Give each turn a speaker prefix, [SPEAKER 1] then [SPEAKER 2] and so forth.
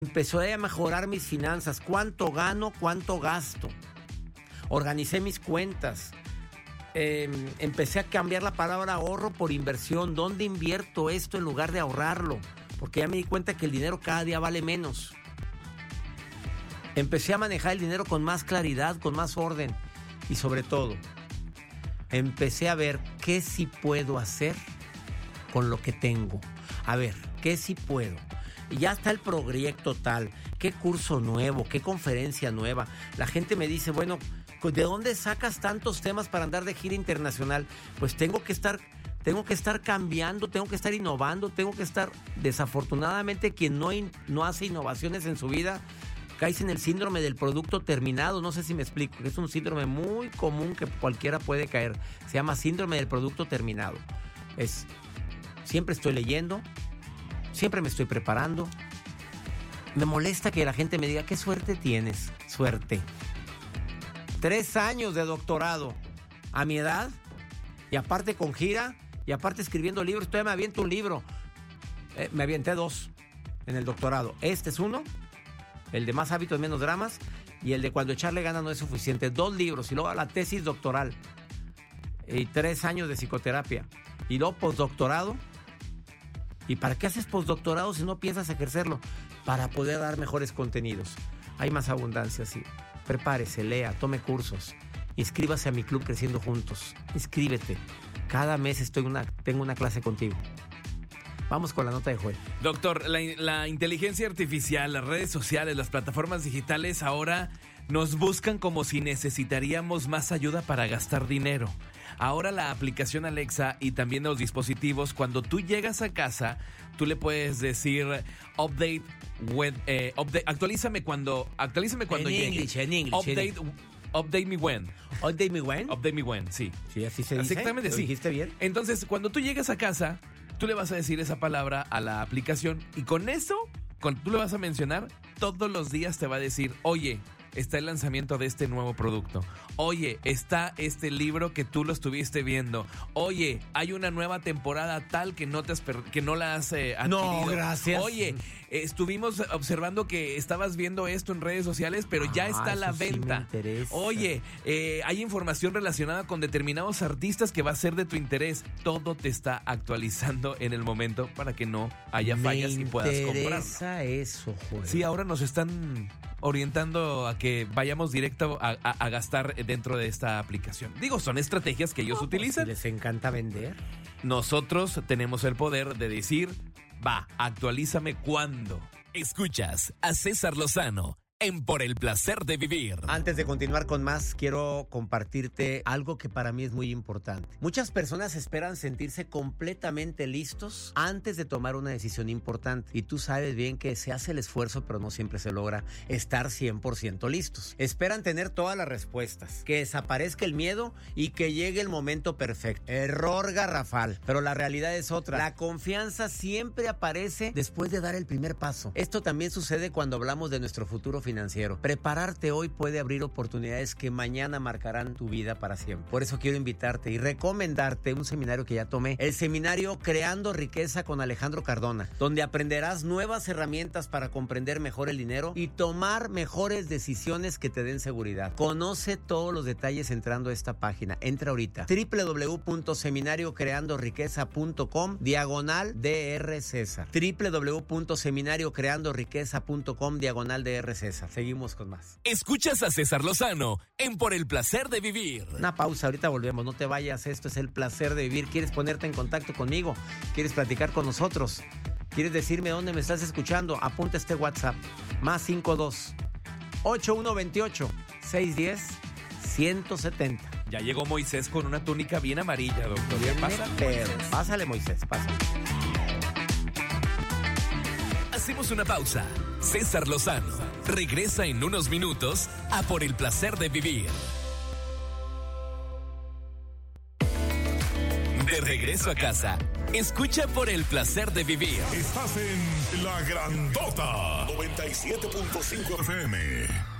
[SPEAKER 1] Empecé a mejorar mis finanzas. ¿Cuánto gano? ¿Cuánto gasto? Organicé mis cuentas. Empecé a cambiar la palabra ahorro por inversión. ¿Dónde invierto esto en lugar de ahorrarlo? Porque ya me di cuenta que el dinero cada día vale menos. Empecé a manejar el dinero con más claridad, con más orden. Y sobre todo, empecé a ver qué sí puedo hacer con lo que tengo. A ver, ¿qué sí puedo? Y ya está el proyecto tal, qué curso nuevo, qué conferencia nueva. La gente me dice, bueno, ¿de dónde sacas tantos temas para andar de gira internacional? Pues tengo que estar cambiando, tengo que estar innovando, tengo que estar... Desafortunadamente, quien no hace innovaciones en su vida, caes en el síndrome del producto terminado. No sé si me explico, es un síndrome muy común que cualquiera puede caer. Se llama síndrome del producto terminado. Siempre estoy leyendo, siempre me estoy preparando. Me molesta que la gente me diga, ¿qué suerte tienes? Suerte. 3 años de doctorado a mi edad, y aparte con gira, y aparte escribiendo libros. Todavía me aviento un libro. Me avienté 2 en el doctorado. Este es uno, el de Más hábitos, menos dramas, y el de Cuando echarle ganas no es suficiente. 2 libros, y luego la tesis doctoral, y 3 años de psicoterapia, y luego postdoctorado. ¿Y para qué haces postdoctorado si no piensas ejercerlo? Para poder dar mejores contenidos. Hay más abundancia, sí. Prepárese, lea, tome cursos. Inscríbase a mi club Creciendo Juntos. Inscríbete. Cada mes tengo una clase contigo. Vamos con la nota de Joel.
[SPEAKER 2] Doctor, la inteligencia artificial, las redes sociales, las plataformas digitales ahora nos buscan como si necesitaríamos más ayuda para gastar dinero. Ahora la aplicación Alexa y también los dispositivos, cuando tú llegas a casa, tú le puedes decir actualízame cuando llegue.
[SPEAKER 1] En English.
[SPEAKER 2] Update me when.
[SPEAKER 1] Update me when.
[SPEAKER 2] Update me when, sí.
[SPEAKER 1] Sí, así se dice.
[SPEAKER 2] Exactamente,
[SPEAKER 1] ¿Lo
[SPEAKER 2] sí.
[SPEAKER 1] dijiste bien?
[SPEAKER 2] Entonces, cuando tú llegas a casa, tú le vas a decir esa palabra a la aplicación y con eso, cuando tú le vas a mencionar, todos los días te va a decir, oye, está el lanzamiento de este nuevo producto. Oye, está este libro que tú lo estuviste viendo. Oye, hay una nueva temporada tal que no la has adquirido.
[SPEAKER 1] No, gracias.
[SPEAKER 2] Oye, estuvimos observando que estabas viendo esto en redes sociales, pero ya está a la venta.
[SPEAKER 1] Sí me interesa.
[SPEAKER 2] Oye, hay información relacionada con determinados artistas que va a ser de tu interés. Todo te está actualizando en el momento para que no haya fallas y puedas comprar.
[SPEAKER 1] Me interesa eso, joder.
[SPEAKER 2] Sí, ahora nos están orientando a que vayamos directo a gastar dentro de esta aplicación. Digo, son estrategias que ellos utilizan.
[SPEAKER 1] Les encanta vender.
[SPEAKER 2] Nosotros tenemos el poder de decir, actualízame cuando.
[SPEAKER 3] Escuchas a César Lozano en Por el Placer de Vivir.
[SPEAKER 1] Antes de continuar con más, quiero compartirte algo que para mí es muy importante. Muchas personas esperan sentirse completamente listos antes de tomar una decisión importante. Y tú sabes bien que se hace el esfuerzo, pero no siempre se logra estar 100% listos. Esperan tener todas las respuestas, que desaparezca el miedo y que llegue el momento perfecto. Error garrafal. Pero la realidad es otra. La confianza siempre aparece después de dar el primer paso. Esto también sucede cuando hablamos de nuestro futuro financiero. Prepararte hoy puede abrir oportunidades que mañana marcarán tu vida para siempre. Por eso quiero invitarte y recomendarte un seminario que ya tomé, el seminario Creando Riqueza con Alejandro Cardona, donde aprenderás nuevas herramientas para comprender mejor el dinero y tomar mejores decisiones que te den seguridad. Conoce todos los detalles entrando a esta página. Entra ahorita, www.seminariocreandoriqueza.com/Dr. César. www.seminariocreandoriqueza.com/Dr. César. Seguimos con más.
[SPEAKER 3] Escuchas a César Lozano en Por el Placer de Vivir.
[SPEAKER 1] Una pausa, ahorita volvemos, no te vayas, esto es El Placer de Vivir. ¿Quieres ponerte en contacto conmigo? ¿Quieres platicar con nosotros? ¿Quieres decirme dónde me estás escuchando? Apunta este WhatsApp, +52 8128 610 170.
[SPEAKER 2] Ya llegó Moisés con una túnica bien amarilla, doctor.
[SPEAKER 1] Pásale, Moisés, pásale.
[SPEAKER 3] Hacemos una pausa. César Lozano regresa en unos minutos a Por el Placer de Vivir. De regreso a casa, escucha Por el Placer de Vivir.
[SPEAKER 4] Estás en La Grandota 97.5 FM.